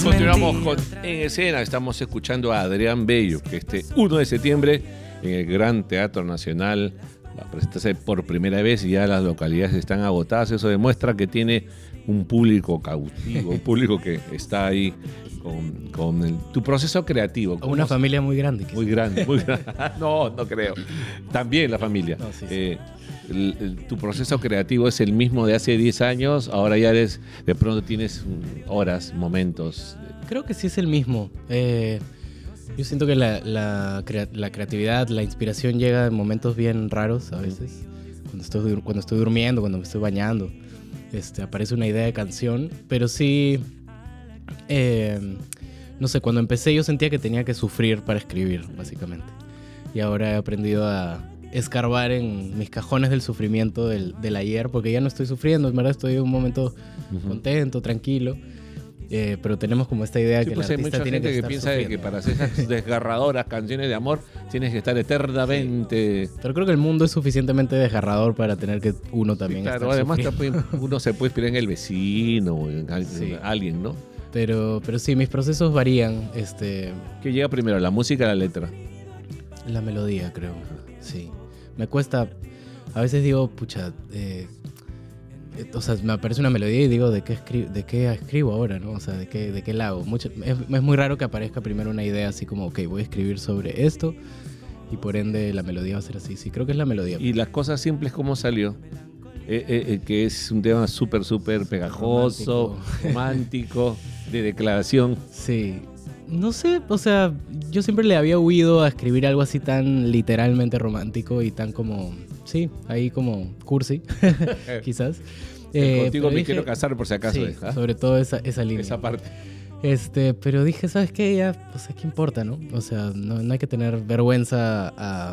Continuamos con En Escena. Estamos escuchando a Adrián Bello, que este 1 de septiembre en el Gran Teatro Nacional va a presentarse por primera vez y ya las localidades están agotadas. Eso demuestra que tiene un público cautivo, un público que está ahí con tu proceso creativo. O una familia muy grande. Muy grande, muy grande. No creo. También la familia. No, sí. Tu proceso creativo es el mismo de hace 10 años, ahora ya de pronto tienes horas, momentos. Creo que sí es el mismo. Yo siento que la creatividad, la inspiración llega en momentos bien raros a veces. Cuando estoy durmiendo, cuando me estoy bañando, aparece una idea de canción. Pero sí, no sé, cuando empecé yo sentía que tenía que sufrir para escribir, básicamente. Y ahora he aprendido a escarbar en mis cajones del sufrimiento del ayer, porque ya no estoy sufriendo, en verdad estoy en un momento contento, tranquilo. Pero tenemos como esta idea que el artista tiene que estar piensa sufriendo. que para hacer esas desgarradoras canciones de amor tienes que estar eternamente. Sí. Pero creo que el mundo es suficientemente desgarrador para tener que uno también claro, estar además sufriendo. uno se puede inspirar en el vecino o en alguien, ¿no? Pero sí, mis procesos varían. ¿Qué llega primero, la música o la letra? La melodía, creo. Sí. Me cuesta. A veces digo, pucha. O sea, me aparece una melodía y digo, ¿de qué escribo ahora, no? O sea, ¿de qué la hago? Es muy raro que aparezca primero una idea así como, ok, voy a escribir sobre esto y por ende la melodía va a ser así. Sí, creo que es la melodía. ¿Y las cosas simples cómo salió? Que es un tema súper pegajoso, romántico, de declaración. Sí. No sé, o sea, yo siempre le había huido a escribir algo así tan literalmente romántico y tan como, sí, ahí como cursi, quizás. Contigo me quiero casar por si acaso. Sí, sobre todo esa línea. Esa parte. Pero dije, ¿sabes qué? Ya, o sea, ¿qué importa, no? O sea, no hay que tener vergüenza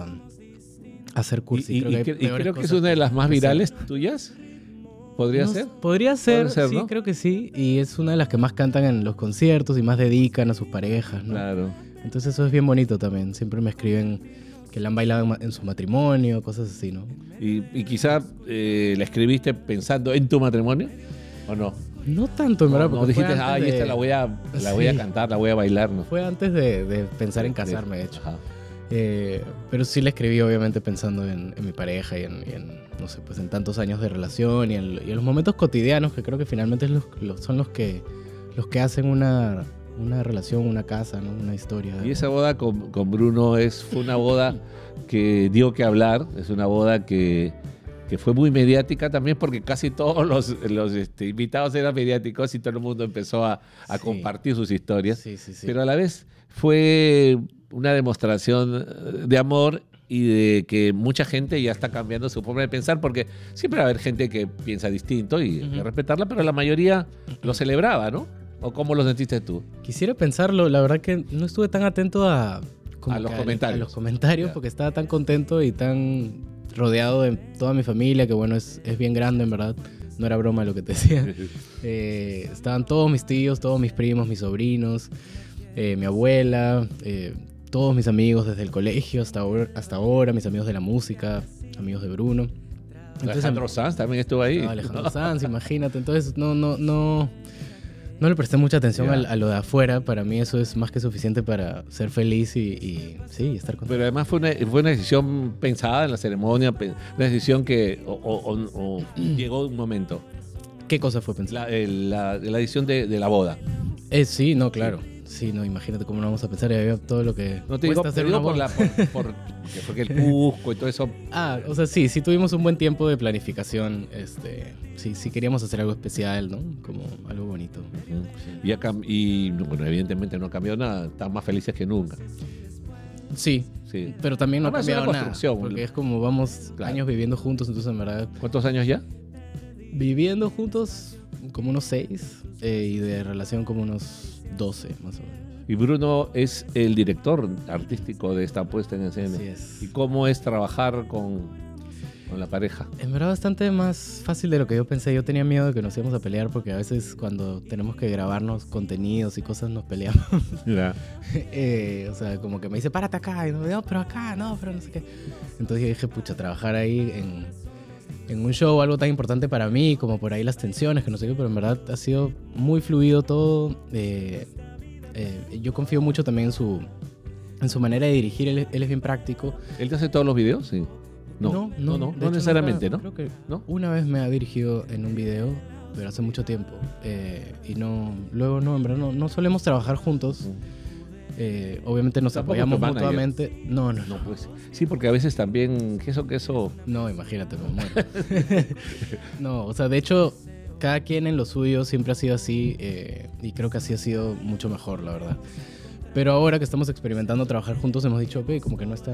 a ser cursi. Creo que es una de las más virales tuyas. ¿Podría ser? Podría ser, sí, ¿no? creo que sí. Y es una de las que más cantan en los conciertos y más dedican a sus parejas, ¿no? Claro. Entonces eso es bien bonito también. Siempre me escriben que la han bailado en su matrimonio, cosas así, ¿no? ¿Y quizá la escribiste pensando en tu matrimonio o no? No tanto, en verdad. No dijiste, esta la voy a cantar, la voy a bailar, ¿no? Fue antes de pensar en casarme, de hecho. Pero sí la escribí obviamente pensando en mi pareja y en no sé, pues en tantos años de relación y en los momentos cotidianos que creo que finalmente son los que hacen una relación, una casa, ¿no? Una historia. Y esa boda con Bruno fue una boda que dio que hablar, es una boda que fue muy mediática también porque casi todos los invitados eran mediáticos y todo el mundo empezó a compartir sus historias. Sí. Pero a la vez fue una demostración de amor y de que mucha gente ya está cambiando su forma de pensar, porque siempre va a haber gente que piensa distinto y hay que respetarla, pero la mayoría lo celebraba, ¿no? ¿O cómo lo sentiste tú? Quisiera pensarlo, la verdad que no estuve tan atento a los comentarios. A los comentarios, porque estaba tan contento y tan rodeado de toda mi familia, que bueno, es bien grande en verdad. No era broma lo que te decía. Estaban todos mis tíos, todos mis primos, mis sobrinos, mi abuela, todos mis amigos desde el colegio hasta ahora, mis amigos de la música, amigos de Bruno. Entonces, Alejandro Sanz también estuvo ahí. No, Alejandro Sanz, imagínate. Entonces no le presté mucha atención a lo de afuera. Para mí eso es más que suficiente para ser feliz y sí, estar contento. Pero además fue una decisión pensada en la ceremonia, una decisión que llegó un momento. ¿Qué cosa fue pensada? La decisión de la boda. Sí, no, claro. Sí, no, imagínate cómo no vamos a pensar y había todo lo que no te digo, hacer una boda. Porque el Cusco y todo eso. O sea, sí tuvimos un buen tiempo de planificación. Sí queríamos hacer algo especial, ¿no? Como algo bonito. Uh-huh. Y bueno, evidentemente no ha cambiado nada. Están más felices que nunca. Sí. Pero también no ha cambiado nada. Porque es como vamos años viviendo juntos, entonces en verdad. ¿Cuántos años ya? Viviendo juntos como unos 6 y de relación como unos 12 más o menos. Y Bruno es el director artístico de esta puesta en escena. Así es. ¿Y cómo es trabajar con la pareja? En verdad bastante más fácil de lo que yo pensé. Yo tenía miedo de que nos íbamos a pelear porque a veces cuando tenemos que grabarnos contenidos y cosas nos peleamos. Yeah. O sea, como que me dice, párate acá. Y no, pero acá, no, pero no sé qué. Entonces yo dije, pucha, trabajar ahí en un show, algo tan importante para mí, como por ahí las tensiones, que no sé qué, pero en verdad ha sido muy fluido todo. Yo confío mucho también en su manera de dirigir. Él es bien práctico. ¿Él te hace todos los videos? Sí. No De hecho, necesariamente, nunca, ¿no? Creo que ¿No? una vez me ha dirigido en un video, pero hace mucho tiempo. Y luego no, en verdad, no solemos trabajar juntos. Obviamente nos ¿Tampoco apoyamos tu manager? mutuamente. No. No, pues. Sí, porque a veces también, que eso. No, imagínate, me muero. No, o sea, de hecho, cada quien en lo suyo siempre ha sido así, y creo que así ha sido mucho mejor, la verdad. Pero ahora que estamos experimentando trabajar juntos, hemos dicho, ok, como que no es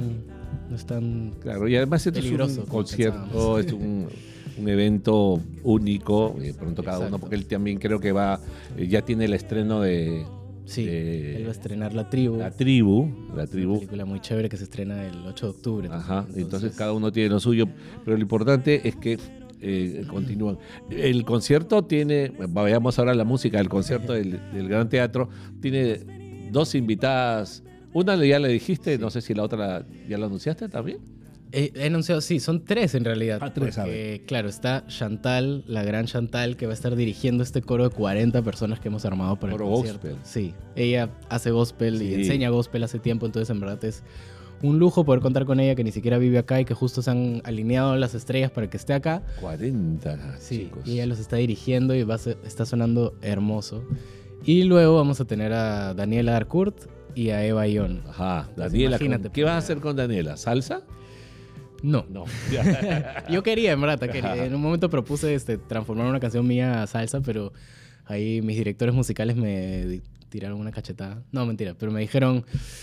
tan Claro, y además esto peligroso es un como concierto, pensábamos. es un evento único, y de pronto cada uno, Exacto. porque él también creo que ya tiene el estreno de Sí, de él va a estrenar La Tribu. La Tribu. Una película muy chévere que se estrena el 8 de octubre. Ajá, entonces cada uno tiene lo suyo, pero lo importante es que continúan. El concierto tiene, vayamos ahora a la música, el concierto del Gran Teatro tiene 2 invitadas. Una ya le dijiste, no sé si la otra ya la anunciaste también. He anunciado, sí, son 3 en realidad. 3, a porque, claro, está Chantal, la gran Chantal, que va a estar dirigiendo este coro de 40 personas que hemos armado para Coro el concierto. gospel. Sí, ella hace gospel y Sí. enseña gospel hace tiempo, entonces en verdad es un lujo poder contar con ella, que ni siquiera vive acá y que justo se han alineado las estrellas para que esté acá. 40 Sí, chicos. y ella los está dirigiendo y está sonando hermoso. Y luego vamos a tener a Daniela Darcourt y a Eva Ion. Ajá, Daniela. imagínate, ¿Qué vas a pues, hacer con Daniela? ¿Salsa? No. No. Yo quería, en verdad, Ajá. en un momento propuse transformar una canción mía a salsa, pero ahí mis directores musicales me tiraron una cachetada. No, mentira, pero me dijeron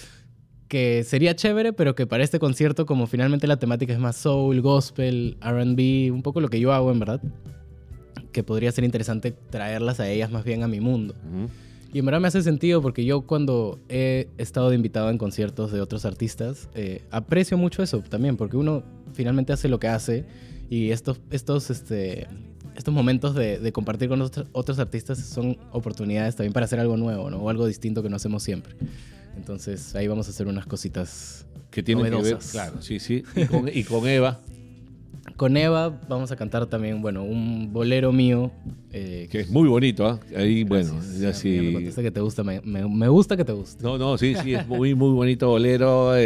que sería chévere, pero que para este concierto, como finalmente la temática es más soul, gospel, R&B, un poco lo que yo hago, en verdad, que podría ser interesante traerlas a ellas más bien a mi mundo. Ujú. Y en verdad me hace sentido porque yo cuando he estado de invitado en conciertos de otros artistas, aprecio mucho eso también, porque uno finalmente hace lo que hace y estos momentos de compartir con otros artistas son oportunidades también para hacer algo nuevo, ¿no? O algo distinto que no hacemos siempre. Entonces ahí vamos a hacer unas cositas Que tiene que ver, novedosas. claro, sí. Y con Eva, Con Eva vamos a cantar también, bueno, un bolero mío. que es muy bonito, ¿ah? Ahí, bueno, Gracias. ya Ya sí. me contaste que te gusta, me gusta que te guste. No, sí, es muy, muy bonito bolero.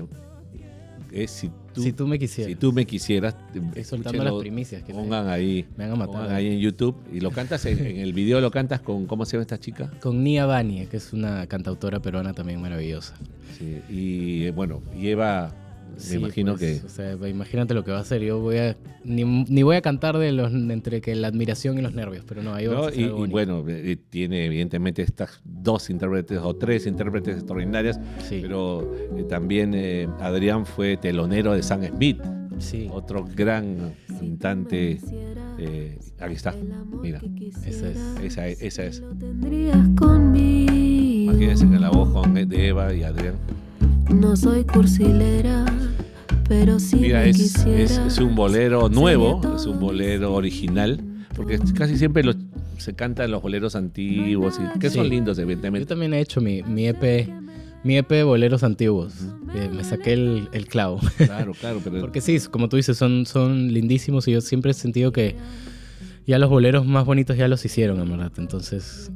Es Si tú me quisieras. Si tú me quisieras, Estoy soltando escúchenlo, las primicias. Que pongan ahí, me van a matar. pongan ahí en YouTube y lo cantas en el video, lo cantas con, ¿cómo se llama esta chica? Con Nia Bani, que es una cantautora peruana también maravillosa. Sí, y bueno, y Eva, me Sí, imagino pues, que... O sea, imagínate lo que va a hacer. Yo ni voy a cantar entre que la admiración y los nervios, pero no, ahí vamos ¿no? a hacer algo Y bonito. bueno, tiene evidentemente estas 2 intérpretes o 3 intérpretes extraordinarias, Sí, pero también Adrián fue telonero de Sam Smith, sí, otro gran cantante. Aquí está, mira, esa es. esa es. Tendrías conmigo. Imagínense que la voz de Eva y Adrián. No soy cursilera, pero si Mira, me es quisieras, un bolero nuevo, sería es un todo bolero original, porque casi siempre se cantan los boleros antiguos, y, que son Sí. lindos, Yo evidentemente. también he hecho mi EP de boleros antiguos. Me saqué el clavo. Claro, pero Porque sí, como tú dices, son lindísimos y yo siempre he sentido que ya los boleros más bonitos ya los hicieron, en verdad. Entonces,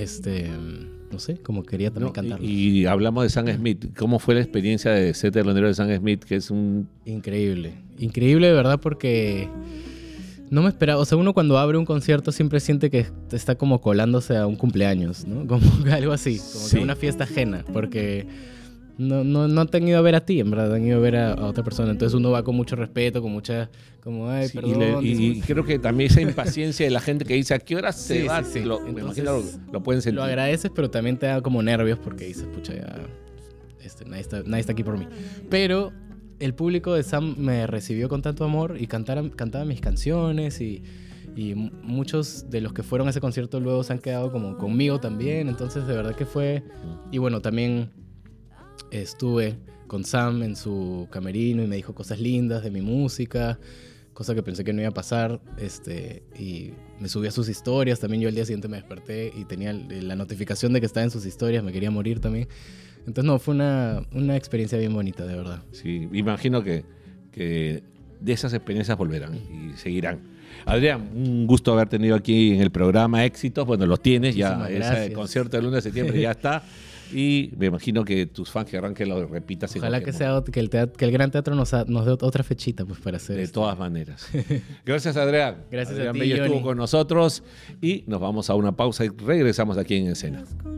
no sé, como quería también no, cantarlos. y hablamos de Sam Smith. ¿Cómo fue la experiencia de ser telonero de Sam Smith? Que es un... Increíble. Increíble de verdad porque no me esperaba. O sea, uno cuando abre un concierto siempre siente que está como colándose a un cumpleaños, ¿no? Como algo así, como Sí. que una fiesta ajena. Porque no te han ido a ver a ti, en verdad, han ido a ver a otra persona. Entonces uno va con mucho respeto, con mucha... Como, ay, Sí, perdón. y creo que también esa impaciencia de la gente que dice, ¿a qué hora se Sí, va? sí, sí. Me Entonces, imagino lo pueden sentir. Lo agradeces, pero también te da como nervios porque dices, pucha, ya... nadie está aquí por mí. Pero el público de Sam me recibió con tanto amor y cantaba mis canciones y muchos de los que fueron a ese concierto luego se han quedado como conmigo también. Entonces, de verdad que fue... Y bueno, también estuve con Sam en su camerino y me dijo cosas lindas de mi música, cosa que pensé que no iba a pasar, y me subí a sus historias. También yo el día siguiente me desperté y tenía la notificación de que estaba en sus historias, me quería morir también. Entonces, no, fue una experiencia bien bonita, de verdad. Sí, imagino que de esas experiencias volverán y seguirán. Adrián, un gusto haber tenido aquí en el programa Éxitos. Bueno, los tienes ya. Muchísimas Ese gracias. concierto del 1 de septiembre ya está. Y me imagino que tus fans querrán que lo repitas. en Ojalá que cualquier momento. que el Gran Teatro nos dé otra fechita pues para hacer De esto. todas maneras. Gracias, Adrián. Gracias a Adrián ti, Bello estuvo Johnny. con nosotros y nos vamos a una pausa y regresamos aquí en Escena. Con